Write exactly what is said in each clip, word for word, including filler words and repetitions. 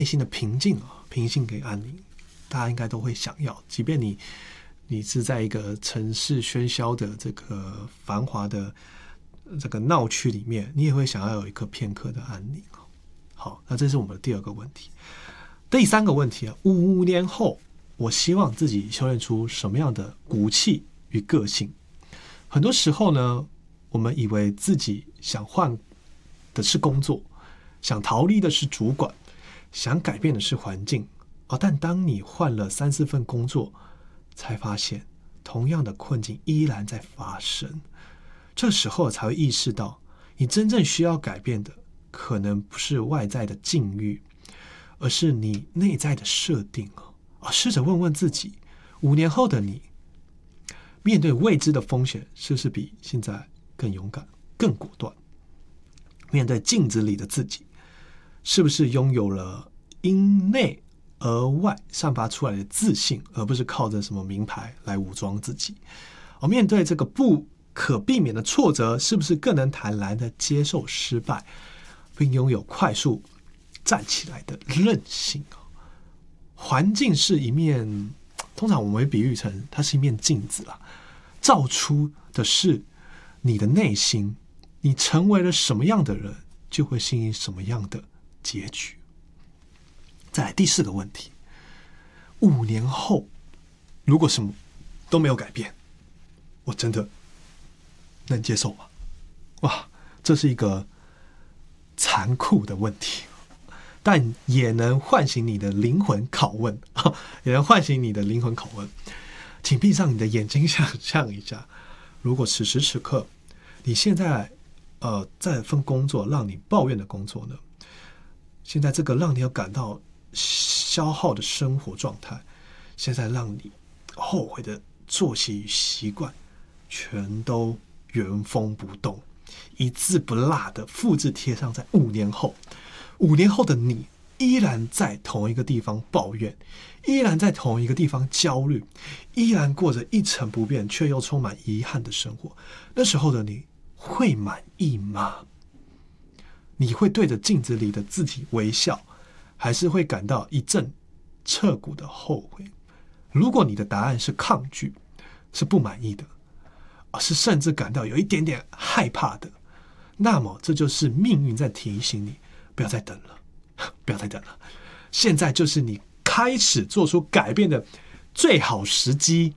内心的平静啊，平静给安宁，大家应该都会想要。即便你你是在一个城市喧嚣的这个繁华的这个闹区里面，你也会想要有一个片刻的安宁。好，那这是我们的第二个问题。第三个问题啊，五年后我希望自己修炼出什么样的骨气与个性？很多时候呢，我们以为自己想换的是工作，想逃离的是主管，想改变的是环境，哦，但当你换了三四份工作，才发现同样的困境依然在发生。这时候才会意识到，你真正需要改变的，可能不是外在的境遇，而是你内在的设定哦。啊，试着问问自己，五年后的你，面对未知的风险，是不是比现在更勇敢、更果断？面对镜子里的自己，是不是拥有了因内而外散发出来的自信，而不是靠着什么名牌来武装自己？而面对这个不可避免的挫折，是不是更能坦然的接受失败，并拥有快速站起来的韧性？环境是一面，通常我们会比喻成它是一面镜子啦，照出的是你的内心，你成为了什么样的人，就会吸引什么样的结局。再来第四个问题，五年后如果什么都没有改变，我真的能接受吗？哇，这是一个残酷的问题，但也能唤醒你的灵魂拷问，也能唤醒你的灵魂拷问。请闭上你的眼睛，想象一下，如果此时此刻，你现在呃在份工作让你抱怨的工作呢？现在这个让你有感到消耗的生活状态，现在让你后悔的作息与习惯，全都原封不动，一字不落的复制贴上在五年后。五年后的你依然在同一个地方抱怨，依然在同一个地方焦虑，依然过着一成不变却又充满遗憾的生活。那时候的你会满意吗？你会对着镜子里的自己微笑，还是会感到一阵彻骨的后悔？如果你的答案是抗拒，是不满意的，而是甚至感到有一点点害怕的，那么这就是命运在提醒你，不要再等了，不要再等了，现在就是你开始做出改变的最好时机。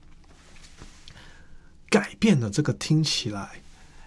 改变了，这个听起来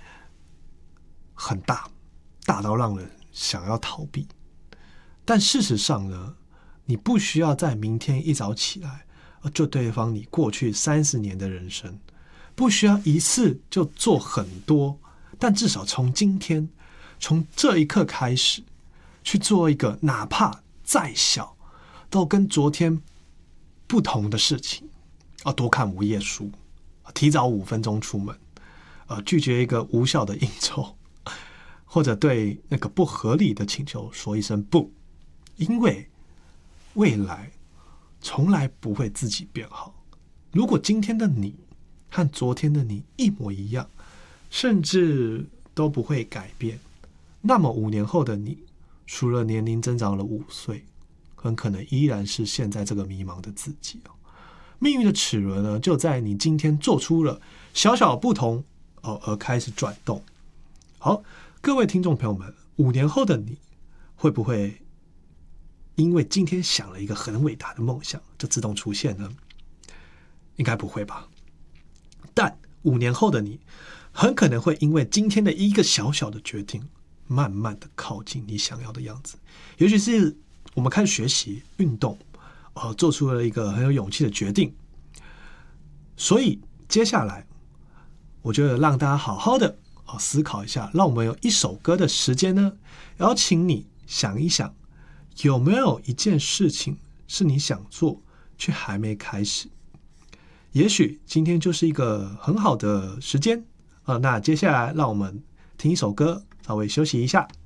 很大，大到让人想要逃避，但事实上呢，你不需要在明天一早起来就对方你过去三十年的人生，不需要一次就做很多，但至少从今天，从这一刻开始，去做一个哪怕再小都跟昨天不同的事情。啊，多看五页书，提早五分钟出门，呃，拒绝一个无效的应酬，或者对那个不合理的请求说一声不，因为未来从来不会自己变好。如果今天的你和昨天的你一模一样，甚至都不会改变，那么五年后的你，除了年龄增长了五岁，很可能依然是现在这个迷茫的自己。命运的齿轮呢，就在你今天做出了小小的不同哦，而开始转动。好，各位听众朋友们，五年后的你会不会因为今天想了一个很伟大的梦想就自动出现呢？应该不会吧。但五年后的你很可能会因为今天的一个小小的决定，慢慢的靠近你想要的样子。尤其是我们开始学习运动，呃，做出了一个很有勇气的决定。所以接下来我觉得让大家好好的思考一下，让我们有一首歌的时间呢，邀请你想一想，有没有一件事情是你想做却还没开始？也许今天就是一个很好的时间，呃，那接下来让我们听一首歌，稍微休息一下。